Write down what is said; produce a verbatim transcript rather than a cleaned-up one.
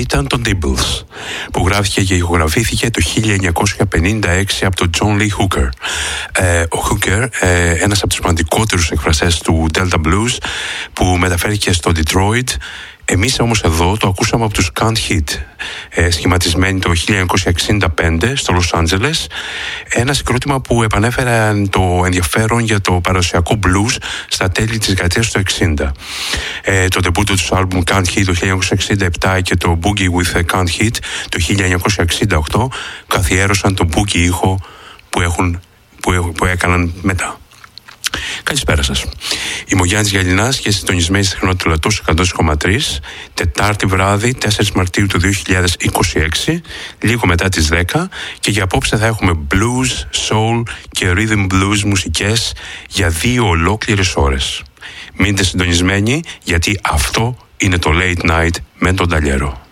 ήταν το Dibbles, που γράφτηκε και ηχογραφήθηκε το χίλια εννιακόσια πενήντα έξι από τον John Lee Hooker. Ε, ο Hooker, ε, ένας από τους σημαντικότερους εκφραστές του Delta Blues, που μεταφέρθηκε στο Detroit. Εμείς όμως εδώ το ακούσαμε από τους Can't Hit, ε, σχηματισμένοι το χίλια εννιακόσια εξήντα πέντε στο Λος Άντζελες. Ένα συγκρότημα που επανέφερε το ενδιαφέρον για το παραδοσιακό blues στα τέλη της δεκαετίας του εξήντα. Ε, το ντεμπούτο τους άλμπουμ Can't Hit το χίλια εννιακόσια εξήντα επτά και το Boogie with a Can't Hit το χίλια εννιακόσια εξήντα οκτώ καθιέρωσαν τον boogie ήχο που, έχουν, που, που έκαναν μετά. Καλησπέρα σας. Είμαι ο Γιάννης Γιαλινάς και συντονισμένοι στη συχνότητα του Λατού εκατό κόμμα τρία, Τετάρτη βράδυ, τέσσερις Μαρτίου του δύο χιλιάδες είκοσι έξι, λίγο μετά τις δέκα, και για απόψε θα έχουμε blues, soul και rhythm blues μουσικές για δύο ολόκληρες ώρες. Μείνετε συντονισμένοι, γιατί αυτό είναι το Late Night με τον Ταλιέρο.